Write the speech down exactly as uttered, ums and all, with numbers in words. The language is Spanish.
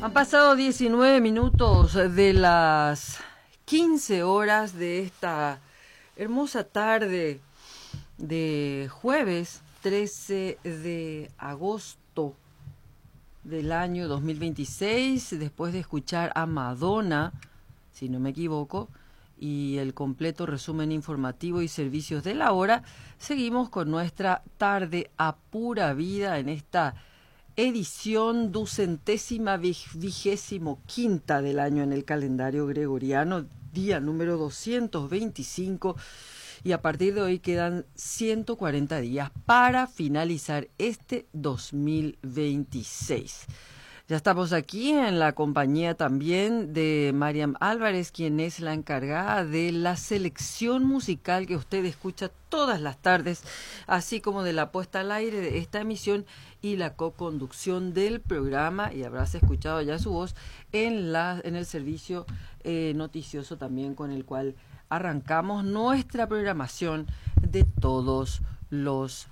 Han pasado diecinueve minutos de las quince horas de esta hermosa tarde de jueves trece de agosto del año dos mil veintiséis, después de escuchar a Madonna, si no me equivoco, y el completo resumen informativo y servicios de la hora, seguimos con nuestra tarde a pura vida en esta edición ducentésima vigésimo quinta del año en el calendario gregoriano, día número doscientos veinticinco, y a partir de hoy quedan ciento cuarenta días para finalizar este dos mil veintiséis. Ya estamos aquí en la compañía también de Mariam Álvarez, quien es la encargada de la selección musical que usted escucha todas las tardes, así como de la puesta al aire de esta emisión y la co-conducción del programa, y habrás escuchado ya su voz en, la, en el servicio eh, noticioso también con el cual arrancamos nuestra programación de todos los